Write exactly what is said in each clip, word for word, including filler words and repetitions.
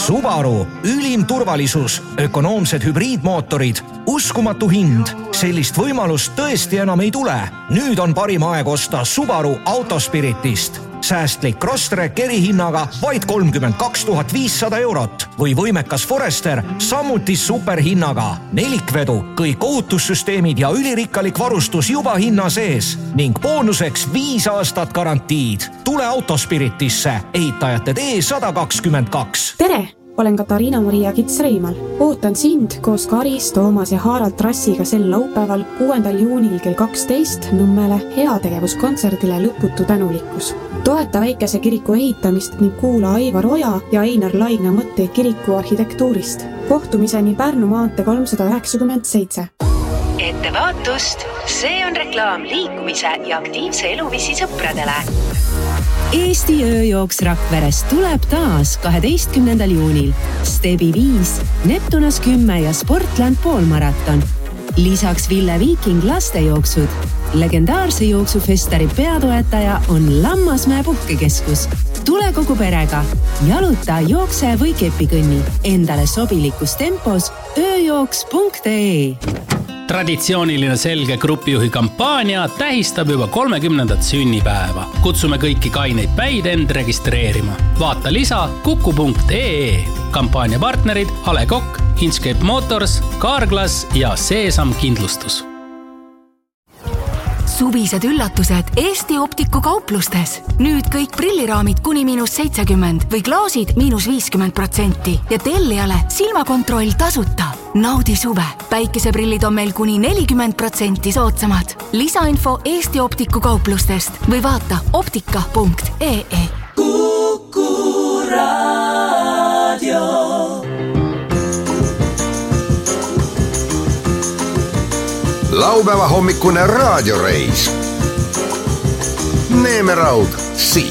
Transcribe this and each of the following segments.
Subaru, ülim turvalisus, ökonoomsed hübriidmootorid, uskumatu hind. Sellist võimalust tõesti enam ei tule. Nüüd on parim aeg osta Subaru Autospiritist. Säästlik Crosstrek erihinnaga vaid kolmkümmend kaks tuhat viissada eurot või võimekas Forester samuti superhinnaga. Nelikvedu, kõik ohutussüsteemid ja ülirikkalik varustus juba hinna sees ning boonuseks viis aastat garantiid. Tule Autospiritisse, ehitajate tee sada kakskümmend kaks. Tere! Olen Katariina-Maria Kits-Reimal. Ootan sind koos Karis, Toomas ja Harald Trassiga sel laupäeval kuuendal juunil kell kaksteist Nõmmele heategevuskontserdile Lõputu tänulikkus. Toeta väikese kiriku ehitamist ning kuula Aivar Oja ja Einar Laigna mõtteid kiriku arhitektuurist. Kohtumiseni Pärnu maantee kolmsada üheksakümmend seitse. Ettevaatust! See on reklaam liikumise ja aktiivse eluviisi sõpradele. Eesti ööjooks Rakveres tuleb taas kaheteistkümnendal juunil. Stebi viis, Neptunas kümme ja Sportland poolmaraton. Lisaks Ville Viiking lastejooksud. Legendaarse jooksufestari peatoetaja on Lammasmäe puhkekeskus. Tule kogu perega. Jaluta, jookse või kepikõnni. Endale sobilikus tempos ööjooks punkt ee. Traditsiooniline selge grupijuhi kampaania tähistab juba kolmekümnendat sünnipäeva. Kutsume kõiki kaineid päid end registreerima. Vaata lisa kuku punkt ee. Kampaania partnerid A Le Coq, Inkscape Motors, Carglass ja Seesam kindlustus. Suvised üllatused Eesti Optiku kauplustes. Nüüd kõik prilliraamid kuni miinus seitsekümmend või klaasid miinus viiskümmend protsenti ja tellijale silmakontroll tasuta. Naudi suve. Päikeseprillid on meil kuni nelikümmend protsenti soodsamad. Lisainfo Eesti Optiku kauplustest või vaata optika punkt ee. Kuku Raadio. Laupäeva hommikune raadioreis. Neemeraud siin.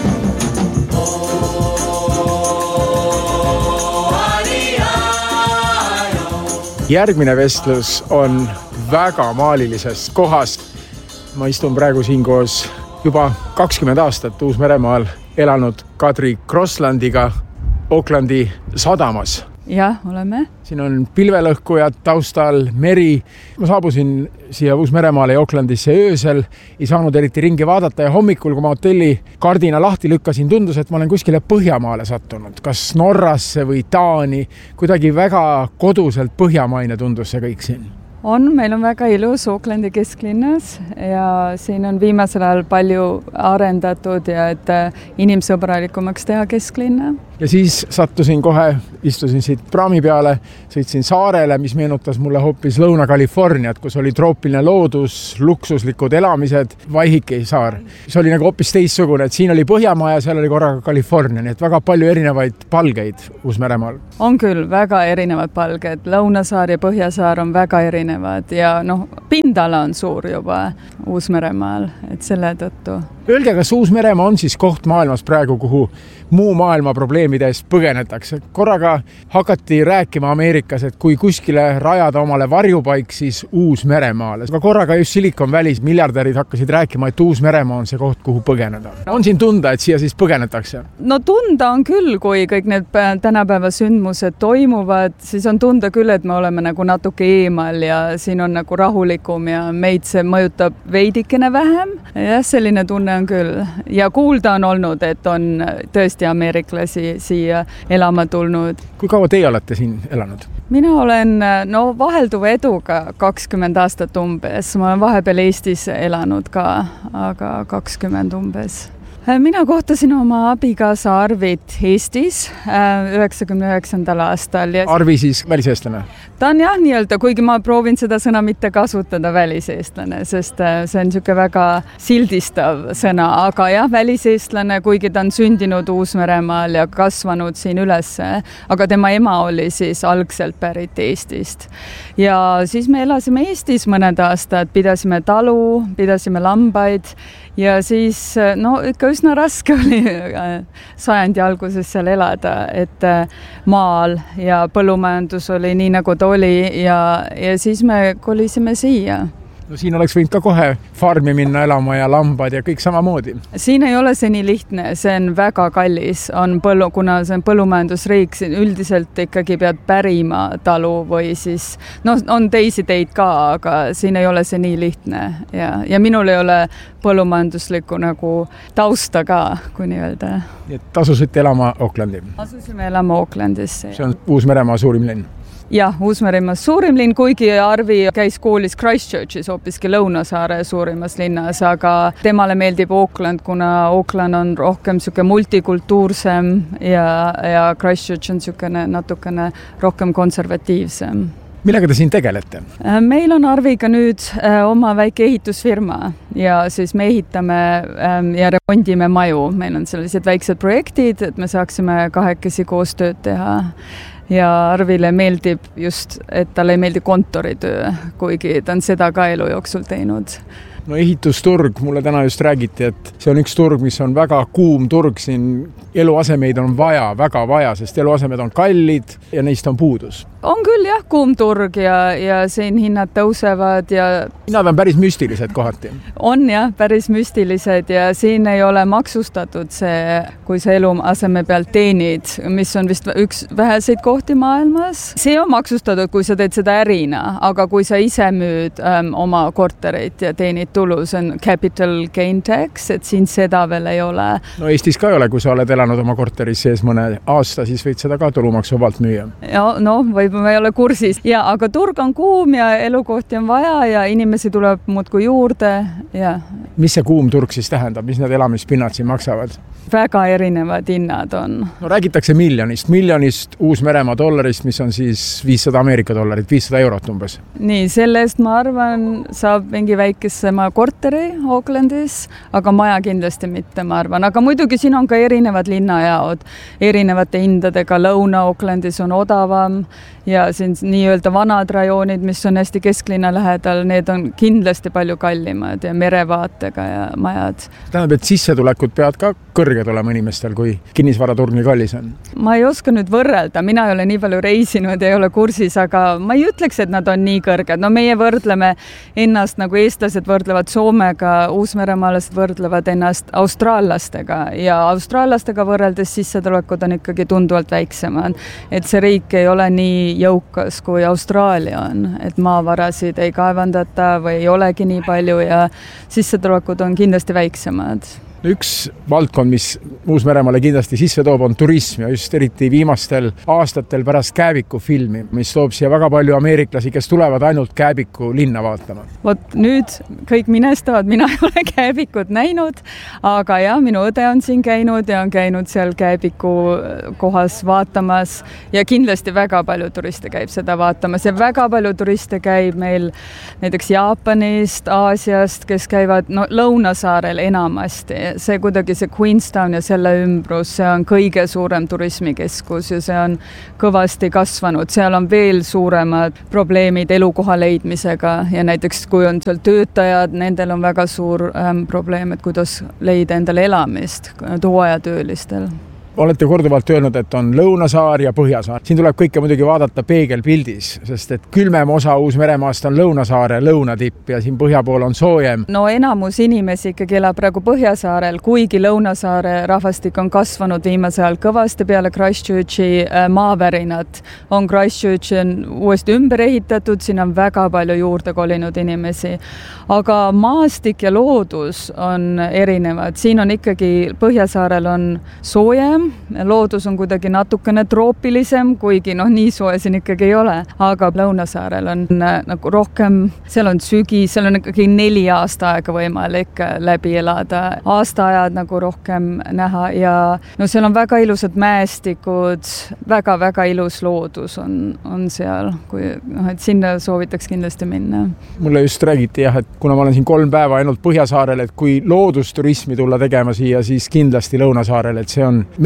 Järgmine vestlus on väga maalilises kohas. Ma istun praegu siin koos juba kakskümmend aastat Uus-Meremaal elanud Kadri Crosslandiga Aucklandi sadamas. Jah, oleme. Siin on pilvelõhkujad taustal, meri. Ma saabusin siia Uus-Meremaale ja Aucklandisse öösel. Ei saanud eriti ringi vaadata ja hommikul, kui ma hotelli kardina lahti lükkasin, tundus, et ma olen kuskile Põhjamaale sattunud. Kas Norrasse või Taani. Kuidagi väga koduselt põhjamaine tundus see kõik siin. On, meil on väga ilus Aucklandi kesklinnas ja siin on viimasel ajal palju arendatud ja et inimsõbralikumaks teha kesklinna. Ja siis sattusin kohe, istusin siit praami peale, sõitsin saarele, mis meenutas mulle hoopis Lõuna-Californiat, kus oli troopiline loodus, luksuslikud elamised, Waiheke saar. See oli nagu hoopis teissugune, et siin oli Põhjamaa ja seal oli korraga California, nii et väga palju erinevaid palgeid Uus-Meremaal. On küll väga erinevad palged. Lõunasaar ja Põhjasaar on väga erinevad ja noh, pindala on suur juba Uus-Meremaal, et selle tõttu. Öelge, kas Uus-Meremaa on siis koht maailmas praegu, kuhu muu maailma probleemide eest põgenetakse? Korraga hakati rääkima Ameerikas, et kui kuskile rajada omale varjupaik, siis Uus-Meremaale. Aga korraga just Silicon Valley's miljardärid hakkasid rääkima, et Uus-Meremaa on see koht, kuhu põgeneda. On siin tunda, et siia siis põgenetakse? No tunda on küll, kui kõik need tänapäeva sündmused toimuvad, siis on tunda küll, et me oleme nagu natuke eemal ja siin on nagu rahulikum ja meid see mõjutab veidikene vähem. Ja selline tunne on küll. Ja kuulda on olnud, et on tõesti ameeriklasi siia elama tulnud. Kui kaua teie olete siin elanud? Mina olen no, vahelduva eduga kakskümmend aastat umbes. Ma olen vahepeal Eestis elanud ka, aga kakskümmend umbes. Mina kohtasin oma abikaasa Arvit Eestis üheksakümne üheksandal aastal. Ja Arvi siis väliseestlane? Ta on jah nii-öelda, kuigi ma proovin seda sõna mitte kasutada väliseestlane, sest see on niisugune väga sildistav sõna, aga jah, väliseestlane, kuigi ta on sündinud Uus-Meremaal ja kasvanud siin ülesse, aga tema ema oli siis algselt pärit Eestist. Ja siis me elasime Eestis mõned aastad, pidasime talu, pidasime lambaid ja siis no ikka üsna raske oli sajandi alguses seal elada, et maal ja põllumajandus oli nii nagu ta oli ja, ja siis me kolisime siia. No siin oleks võinud ka kohe farmi minna elama ja lambad ja kõik samamoodi. Siin ei ole see nii lihtne, see on väga kallis, on põllu, kuna see on põllumajandusriik, üldiselt ikkagi pead pärima talu või siis, no on teisi teid ka, aga siin ei ole see nii lihtne ja, ja minul ei ole põllumajanduslikku nagu tausta ka, kui nii öelda. Et tasusite elama Aucklandi? Asusime elama Aucklandisse. See on Uus-Meremaa suurim linn? Jah, Uus-Meremaa suurim linn, kuigi Arvi käis koolis Christchurchis, hoopiski Lõunasaare suurimas linnas, aga temale meeldib Auckland, kuna Auckland on rohkem siuke multikultuursem ja, ja Christchurch on siukene natukene rohkem konservatiivsem. Millega te siin tegelete? Meil on Arviga nüüd oma väike ehitusfirma ja siis me ehitame ja remondime maju. Meil on sellised väiksed projektid, et me saaksime kahekesi koostööd teha. Ja Arvile meeldib just, et talle ei meeldi kontoritöö, kuigi ta on seda ka elu jooksul teinud. No ehitusturg, mulle täna just räägiti, et see on üks turg, mis on väga kuum turg siin. Eluasemeid on vaja, väga vaja, sest eluasemed on kallid ja neist on puudus. On küll jah, kuum turg ja, ja siin hinnad tõusevad ja... Hinnad on päris müstilised kohati. On jah, päris müstilised ja siin ei ole maksustatud see, kui sa eluaseme pealt teenid, mis on vist üks väheseid kohti maailmas. See on maksustatud, kui sa teed seda ärina, aga kui sa ise müüd ähm, oma korterit ja teenid tulu, see on capital gain tax, et siin seda veel ei ole. No Eestis ka ei ole, kui sa oled elanud oma korteris sees mõne aasta, siis võid seda ka tulumaksuvabalt müüa. Ja, no, võib-olla ei ole kursis. Ja, aga turg on kuum ja elukohti on vaja ja inimesi tuleb muudkui juurde. Ja. Mis see kuum turg siis tähendab? Mis need elamispinnad siin maksavad? Väga erinevad hinnad on. No räägitakse miljonist, miljonist Uus-Meremaa dollarist, mis on siis viissada Ameerika dollarit, viissada eurot umbes. Nii, sellest ma arvan, saab mingi väikesema korteri Aucklandis, aga maja kindlasti mitte, ma arvan. Aga muidugi siin on ka erinevad linnajaod, erinevate hindadega. Lõuna-Aucklandis on odavam ja siin nii-öelda vanad rajoonid, mis on hästi kesklinna lähedal, need on kindlasti palju kallimad ja merevaatega ja majad. Tähendab, et sissetulekud peavad ka kõrged olema inimestel, kui kinnisvaraturg nii kallis on? Ma ei oska nüüd võrrelda, mina ei ole nii palju reisinud, ei ole kursis, aga ma ei ütleks, et nad on nii kõrged. No meie võrdleme ennast nagu eestlased võrdlevad Soomega, uusmeremaalased võrdlevad ennast austraallastega ja austraallastega võrreldes sissetulekud on ikkagi tunduvalt väiksemad. Et see riik ei ole nii jõukas kui Austraalia on, et maavarasid ei kaevandata või ei olegi nii palju ja sissetulekud on kindlasti väiksemad. Üks valdkond, mis Uus-Meremaale kindlasti sisse toob, on turism ja just eriti viimastel aastatel pärast Kääbiku filmi, mis toob siia väga palju ameeriklasi, kes tulevad ainult Kääbiku linna vaatama. Vot nüüd kõik minestavad, mina ei ole Kääbikut näinud, aga jah, minu õde on siin käinud ja on käinud seal Kääbiku kohas vaatamas ja kindlasti väga palju turiste käib seda vaatamas ja väga palju turiste käib meil näiteks Jaapanist, Aasiast, kes käivad no, Lõunasaarel enamasti. See kuidagi see Queenstown ja selle ümbrus, see on kõige suurem turismikeskus ja see on kõvasti kasvanud. Seal on veel suuremad probleemid elukoha leidmisega ja näiteks kui on seal töötajad, nendel on väga suur ähm, probleem, et kuidas leida endale elamist hooajatöölistel. Olete korduvalt öelnud, et on Lõunasaar ja Põhjasaar. Siin tuleb kõike muidugi vaadata peegelpildis, sest et külmem osa Uus-Meremaast on Lõunasaare lõunatipp ja siin põhja pool on soojem. No enamus inimesi ikkagi elab praegu Põhjasaarel, kuigi Lõunasaare rahvastik on kasvanud viimase ajal kõvasti peale Christchurchi maavärinat. On Christchurch on uuesti ümber ehitatud, siin on väga palju juurde kolinud inimesi. Aga maastik ja loodus on erinevad. Siin on ikkagi Põhjasaarel on soojem, loodus on kuidagi natukene troopilisem, kuigi noh, nii soe siin ikkagi ei ole. Aga Lõunasaarel on nagu rohkem, seal on sügi, seal on ikkagi neli aasta aega võimalik läbi elada. Aastaajad nagu rohkem näha ja no seal on väga ilusad mäestikud, väga-väga ilus loodus on, on seal, kui, noh, et sinna soovitaks kindlasti minna. Mulle just räägiti jah, et kuna ma olen siin kolm päeva ainult Põhjasaarel, et kui loodusturismi tulla tegema siia, siis kindlasti Lõunasaarel, et see on meid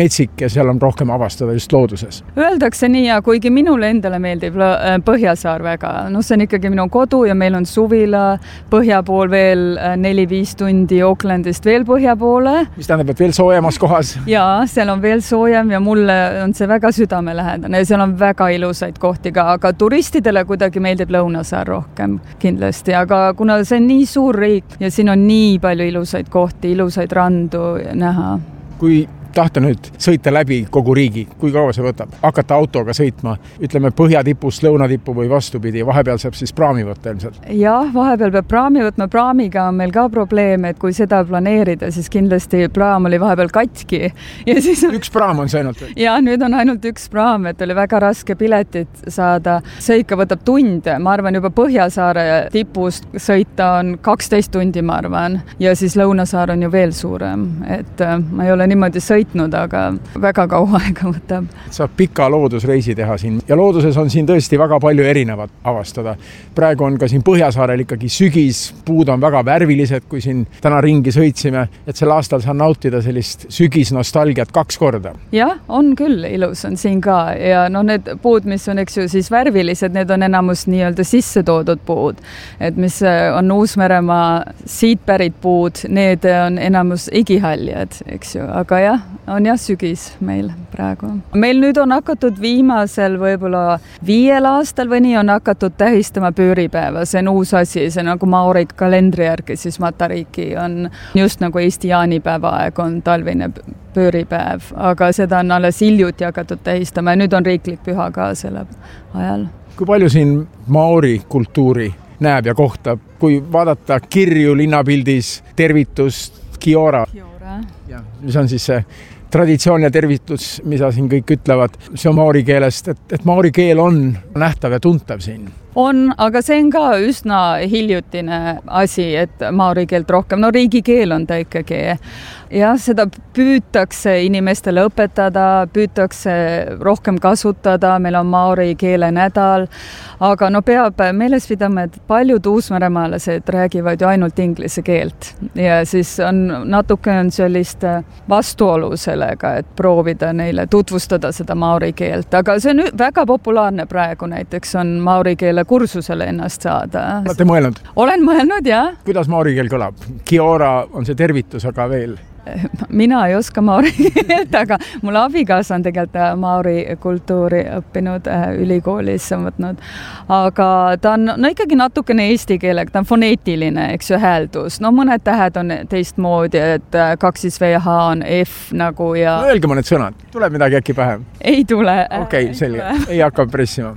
metsik ja seal on rohkem avastada just looduses. Öeldakse nii ja kuigi minule endale meeldib Põhjasaar väga, no see on ikkagi minu kodu ja meil on suvila põhja pool veel neli-viis tundi Aucklandist veel põhja poole. Mis tähendab, et veel soojemas kohas? Jaa, seal on veel soojem ja mulle on see väga südamelähedane ja seal on väga ilusaid kohti ka, aga turistidele kuidagi meeldib Lõunasaar rohkem kindlasti, aga kuna see on nii suur riik ja siin on nii palju ilusaid kohti, ilusaid randu näha. Kui tahta nüüd sõita läbi kogu riigi, kui kaua see võtab? Hakata autoga sõitma, ütleme põhjatipust lõunatippu või vastupidi, vahepeal saab siis praami võtta ilmselt? Jah, vahepeal peab praami võtma, praamiga on meil ka probleem, et kui seda planeerida, siis kindlasti praam oli vahepeal katki. Ja siis... Üks praam on see ainult? Ja nüüd on ainult üks praam, et oli väga raske piletit saada. See ikka võtab tunde, ma arvan juba Põhjasaare tipust sõita on kaksteist tundi, ma arvan, ja siis Lõunasaar on ju veel suurem, et ma ei ole niimoodi sõitnud, aga väga kaua aega võtab. Saab pika loodusreisi teha siin ja looduses on siin tõesti väga palju erinevat avastada. Praegu on ka siin Põhjasaarel ikkagi sügis, puud on väga värvilised, kui siin täna ringi sõitsime, et sel aastal saan nautida sellist sügisnostalgiat kaks korda. Jah, on küll ilus, on siin ka ja no need puud, mis on eks ju siis värvilised, need on enamus nii-öelda sisse toodud puud, et mis on Uus-Meremaa siit pärit puud, need on enamus igihaljad, eks ju, aga jah, on jah sügis meil praegu. Meil nüüd on hakatud viimasel võib-olla viiel aastal või nii on hakatud tähistama pööripäeva. See on uus asi, see on nagu Maori kalendri järgi, siis Matariiki on just nagu Eesti jaanipäeva aeg on talvine pööripäev, aga seda on alles hiljuti hakatud tähistama ja nüüd on riiklik püha ka selle ajal. Kui palju siin Maori kultuuri näeb ja kohtab, kui vaadata kirju linnapildis, tervitust, Kiora? Ja, mis on siis see traditsioon ja tervitus, mida siin kõik ütlevad, see on maori keelest, et, et maori keel on nähtav ja tuntav siin. On, aga see on ka üsna hiljutine asi, et maori keelt rohkem, no riigikeel on ta ikkagi. Jah, seda püütakse inimestele õpetada, püütakse rohkem kasutada, meil on maori keele nädal, aga no peab meeles pidama, et paljud uusmeremaalased räägivad ju ainult inglise keelt ja siis on natuke on sellist vastuolu sellega, et proovida neile tutvustada seda maori keelt, aga see on väga populaarne praegu, näiteks on maori keele kursusele ennast saada. Olete mõelnud? Olen mõelnud, jah. Kuidas maori keel kõlab? Kiora on see tervitus, aga veel? Mina ei oska maori keelt, aga mul abikaasa on tegelikult maori kultuuri õppinud ülikoolis on võtnud. Aga ta on no ikkagi natukene eesti keelega, ta on foneetiline, eks ju, hääldus. No mõned tähed on teistmoodi, et kaksis V H on F nagu ja... No öelge mõned sõnad, tuleb midagi äkki pähe? Ei tule. Okei, okay, selge, ei hakka pressima.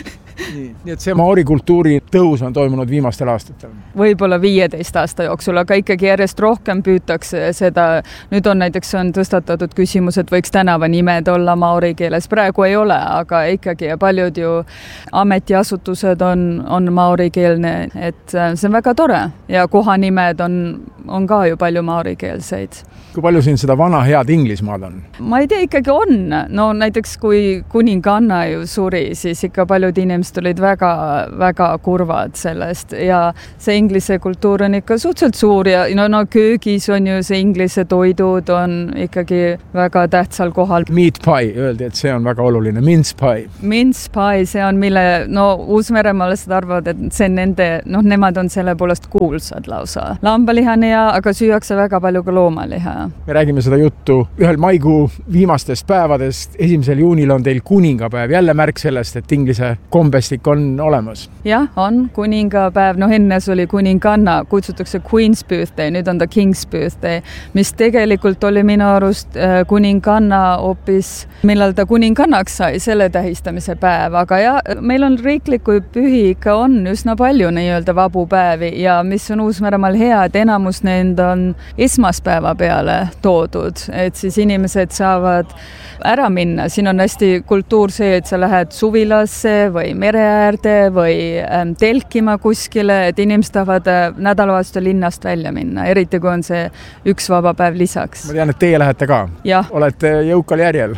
Nii, nii et see maori kultuuri tõus on toimunud viimastel aastatel? Võib-olla viieteist aasta jooksul, aga ikkagi järjest rohkem püütakse seda. Nüüd on näiteks on tõstatatud küsimus, et võiks tänavanimed olla maori keeles. Praegu ei ole, aga ikkagi ja paljud ju ametiasutused on, on maori keelne, et see on väga tore ja kohanimed on, on ka ju palju maori keelseid. Kui palju siin seda vana head Inglismaad on? Ma ei tea, ikkagi on. No näiteks kui kuninganna ju suri, siis ikka paljud inimesed olid väga, väga kurvad sellest ja see inglise kultuur on ikka suhteliselt suur ja no, no köögis on ju see inglise toidud on ikkagi väga tähtsal kohal. Meat pie, öeldi, et see on väga oluline. Mince pie. Mince pie, see on mille, no Uus-Meremaalased arvavad, et see on nende, noh, nemad on selle poolest kuulsad lausa. Lambalihane ja, aga süüakse väga palju ka loomaliha. Me räägime seda juttu ühel maikuu viimastest päevadest. Esimesel juunil on teil kuningapäev. Jälle märk sellest, et inglise kombestik on olemas. Jah, on kuningapäev. No ennes oli kuninganna, kutsutakse Queen's birthday, nüüd on ta King's birthday, mis tegelikult oli minu arust kuninganna hoopis, millal ta kuningannaks sai, selle tähistamise päev. Aga ja, meil on riikliku pühi ikka on üsna palju nii-öelda vabu päevi ja mis on Uus-Meremaal hea, et enamus need on esmaspäeva peale toodud, et siis inimesed saavad ära minna. Siin on hästi kultuur see, et sa lähed suvilasse või mereäärde või ähm, telkima kuskile, et inimesed tahavad nädalavahetusel linnast välja minna, eriti kui on see üks vaba päev lisaks. Ma tean, et teie lähete ka. Ja. Olete jõukal järjel.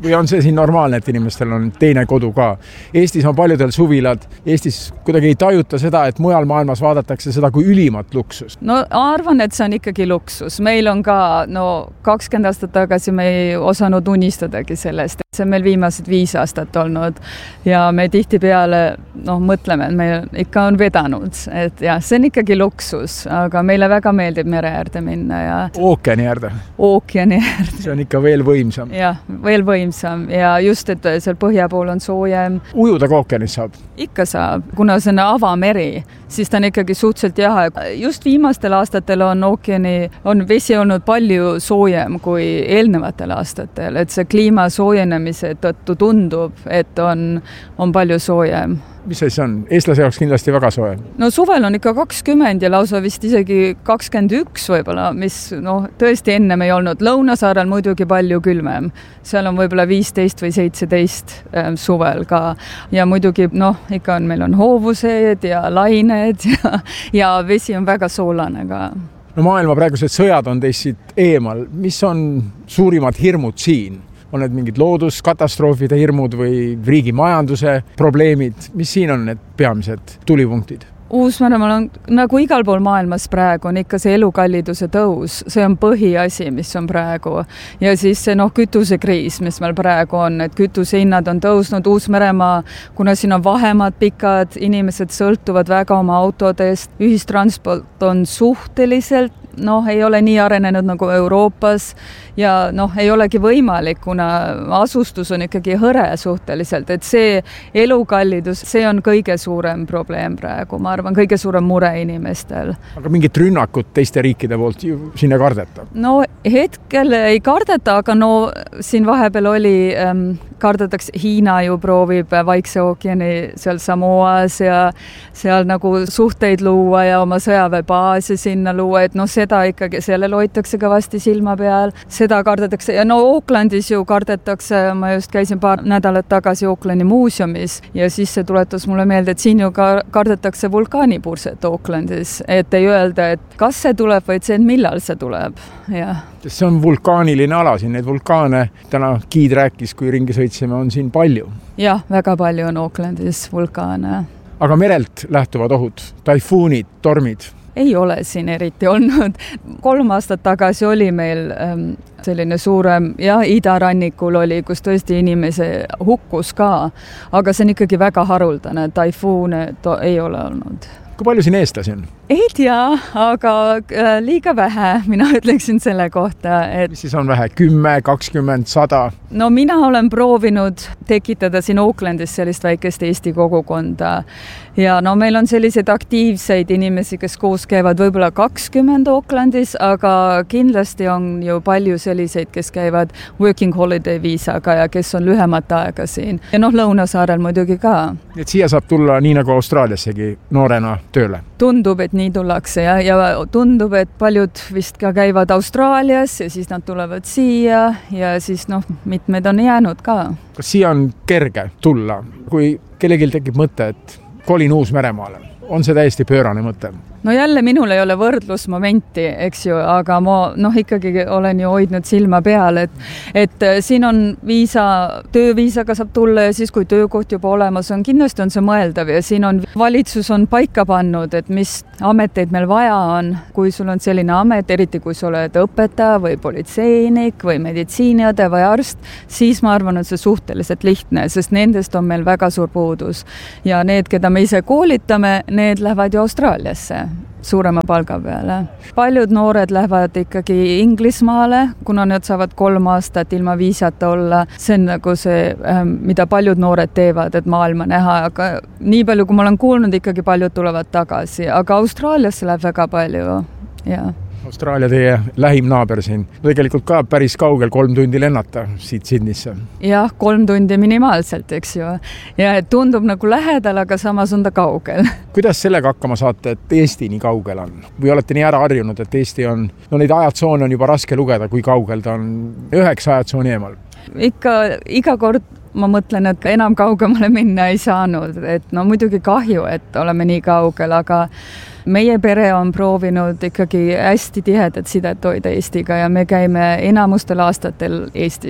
või on see siin normaalne, et inimestel on teine kodu ka? Eestis on paljudel suvilad, Eestis kuidagi ei tajuta seda, et mujal maailmas vaadatakse seda kui ülimat luksust. No arvan, et see on ikkagi luksus. Meil on ka, no kakskümmend aastat tagasi me ei osanud unistadagi sellest. See on meil viimased viis aastat olnud ja me tihti peale noh, mõtleme, et meil ikka on vedanud, et jah, see on ikkagi luksus, aga meile väga meeldib mere äärde minna ja ookeani äärde. Ookeani äärde. See on ikka veel võimsam. Jah, veel võimsam ja just, et seal põhja pool on soojem. Ujuda ka ookeanis saab? Ikka saab, kuna see on avameri, siis ta on ikkagi suhteliselt jahe. Just viimastel aastatel on ookeani, on vesi olnud palju soojem kui eelnevatel aastatel, et see kliima soojenemise tõttu tundub, et on, on palju soojem. Mis see on? Eestlase jaoks kindlasti väga soe. No suvel on ikka kakskümmend ja lausa vist isegi kakskümmend üks võib-olla, mis noh, tõesti ennem ei olnud. Lõunasaarel muidugi palju külmem. Seal on võib-olla viisteist või seitseteist ähm, suvel ka. Ja muidugi noh, ikka on, meil on hoovused ja lained ja, ja vesi on väga soolane ka. No maailma praegused sõjad on teist siit eemal. Mis on suurimad hirmud siin? On need mingid looduskatastroofide hirmud või riigi majanduse probleemid? Mis siin on need peamised tulipunktid? Uus-Meremaal on, nagu igal pool maailmas praegu, on ikka see elukalliduse tõus. See on põhiasi, mis on praegu. Ja siis see noh, kütusekriis, mis meil praegu on, et kütusehinnad on tõusnud. Uus-Meremaa, kuna siin on vahemad pikad, inimesed sõltuvad väga oma autodest. Ühistransport on suhteliselt noh, ei ole nii arenenud nagu Euroopas ja noh, ei olegi võimalik, kuna asustus on ikkagi hõre suhteliselt, et see elukallidus, see on kõige suurem probleem praegu, ma arvan, kõige suurem mure inimestel. Aga mingit rünnakut teiste riikide poolt sinna kardeta? No hetkel ei kardeta, aga no siin vahepeal oli, ähm, kardetakse, Hiina ju proovib Vaikse ookeani seal Samoas ja seal nagu suhteid luua ja oma sõjaväebaasi sinna luua, et noh, seda ikkagi, sellele hoitakse kõvasti silma peal, seda kardetakse ja no Aucklandis ju kardetakse, ma just käisin paar nädalat tagasi Aucklandi muuseumis ja siis see tuletas mulle meelde, et siin ju ka kardetakse vulkaanipurset Aucklandis, et ei öelda, et kas see tuleb, vaid see, et millal see tuleb. Ja. See on vulkaaniline ala siin, neid vulkaane, täna Kiid rääkis, kui ringi sõitsime, on siin palju. Jah, väga palju on Aucklandis vulkaane. Aga merelt lähtuvad ohud, taifuunid, tormid? Ei ole siin eriti olnud. Kolm aastat tagasi oli meil ähm, selline suurem, ja idarannikul oli, kus tõesti inimese hukkus ka, aga see on ikkagi väga haruldane, taifuune to- ei ole olnud. Kui palju siin eestlasi on? Ei tea, aga liiga vähe, mina ütleksin selle kohta. Et... Mis siis on vähe? Kümme, kakskümmend, sada? No mina olen proovinud tekitada siin Aucklandis sellist väikest Eesti kogukonda. Ja no meil on selliseid aktiivseid inimesi, kes koos käivad võib-olla kakskümmend Aucklandis, aga kindlasti on ju palju selliseid, kes käivad working holiday viisaga ja kes on lühemat aega siin. Ja noh, Lõunasaarel muidugi ka. Et siia saab tulla nii nagu Austraaliassegi noorena tööle? Tundub, et nii tullakse ja, ja tundub, et paljud vist ka käivad Austraalias ja siis nad tulevad siia ja siis noh, mitmed on jäänud ka. Kas siia on kerge tulla, kui kellelgi tekib mõte, et kolin Uus-Meremaale? On see täiesti pöörane mõte? No jälle minul ei ole võrdlusmomenti, eks ju, aga ma noh, ikkagi olen ju hoidnud silma peal, et, et siin on viisa, tööviisaga saab tulla ja siis, kui töökoht juba olemas on, kindlasti on see mõeldav ja siin on valitsus on paika pannud, et mis ameteid meil vaja on, kui sul on selline amet, eriti kui sa oled õpetaja või politseinik või meditsiiniõde või arst, siis ma arvan, et see suhteliselt lihtne, sest nendest on meil väga suur puudus ja need, keda me ise koolitame, need lähevad ju Austraaliasse suurema palga peale. Paljud noored lähevad ikkagi Inglismaale, kuna nad saavad kolm aastat ilma viisata olla. See on nagu see, mida paljud noored teevad, et maailma näha, aga nii palju, kui ma olen kuulnud, ikkagi paljud tulevad tagasi, aga Austraaliasse läheb väga palju, jah. Austraalia teie lähim naaber siin. Tegelikult ka päris kaugel kolm tundi lennata siit Sydneysse. Jah, kolm tundi minimaalselt, eks ju. Ja tundub nagu lähedal, aga samas on ta kaugel. Kuidas sellega hakkama saate, et Eesti nii kaugel on? Või olete nii ära harjunud, et Eesti on, no neid ajatsoone on juba raske lugeda, kui kaugel ta on üheksa ajatsooni eemal? Ikka iga kord ma mõtlen, et enam kaugemale minna ei saanud, et no muidugi kahju, et oleme nii kaugel, aga meie pere on proovinud ikkagi hästi tihedat sidet hoida Eestiga ja me käime enamustel aastatel Eestis.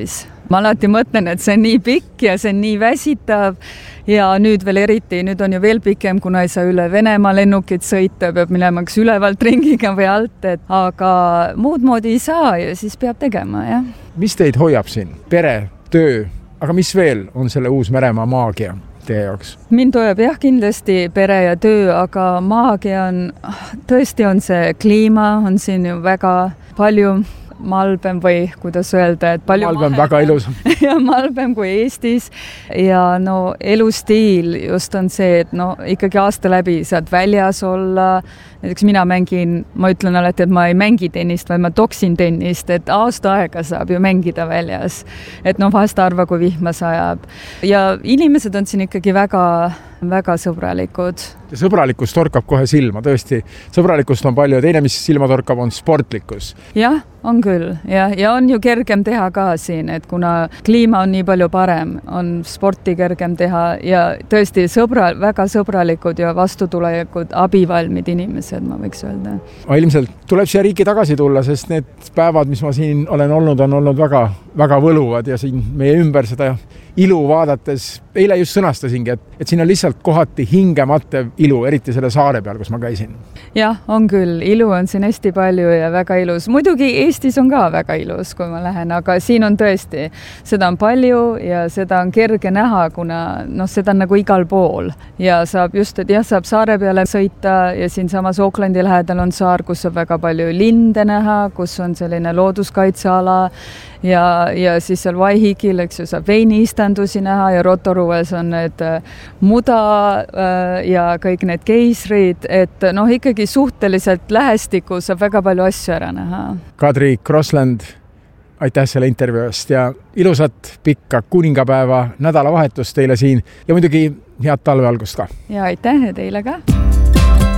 ma alati mõtlen, et see on nii pikk ja see on nii väsitav ja nüüd veel eriti, nüüd on ju veel pikem, kuna ei saa üle Venemaa lennukit sõita, peab minema kas ülevalt ringiga või alt, et aga muud moodi ei saa ja siis peab tegema, jah. Mis teid hoiab siin? Pere, töö, aga mis veel on selle Uus-Meremaa maagia teie jaoks? Mind hoiab jah kindlasti pere ja töö, aga maagia on, tõesti on see kliima, on siin ju väga palju malbem või kuidas öelda, et palju malbem väga ilus. ja malbem kui Eestis ja no elustiil just on see, et no ikkagi aasta läbi saad väljas olla, näiteks mina mängin, ma ütlen alati, et ma ei mängi tennist, vaid ma toksin tennist, et aasta aega saab ju mängida väljas, et no vahest arva, kui vihma sajab ja inimesed on siin ikkagi väga väga sõbralikud. Sõbralikkus torkab kohe silma, tõesti. Sõbralikust on palju ja teine, mis silma torkab, on sportlikkus. Jah, on küll. Ja, ja on ju kergem teha ka siin, et kuna kliima on nii palju parem, on sporti kergem teha ja tõesti sõbra, väga sõbralikud ja vastutulelikud, abivalmid inimesed, ma võiks öelda. Ilmselt tuleb siia riiki tagasi tulla, sest need päevad, mis ma siin olen olnud, on olnud väga, väga võluvad ja siin meie ümber seda ilu vaadates, eile just sõnastasingi, et, et siin on lihtsalt kohati hingematev ilu, eriti selle saare peal, kus ma käisin. Jah, on küll. Ilu on siin hästi palju ja väga ilus. Muidugi Eestis on ka väga ilus, kui ma lähen, aga siin on tõesti, seda on palju ja seda on kerge näha, kuna noh, seda on nagu igal pool. Ja saab just, et jah, saab saare peale sõita ja siin samas Aucklandi lähedal on saar, kus on väga palju linde näha, kus on selline looduskaitseala ja, ja siis seal Vaihikil, eks ju, saab veiniistandusi näha ja Rotoruues on need muda ja kõik need keisrid, et noh, ikkagi suhteliselt lähestikku saab väga palju asju ära näha. Kadri Krossland, aitäh selle intervjuu eest ja ilusat pikka kuningapäeva nädalavahetust teile siin ja muidugi head talve algust ka. Ja aitäh teile ka.